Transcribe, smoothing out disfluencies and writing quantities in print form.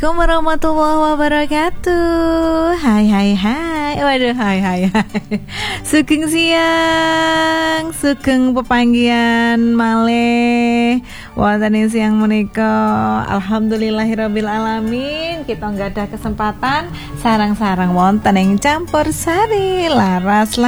Assalamualaikum warahmatullahi wabarakatuh. Hai. Waduh, hai. Sugeng siang, sugeng pepanggihan malih. Wonten siang menika alhamdulillahirabbil alamin kita nggak ada kesempatan sarang-sarang wonten ing campur sari laras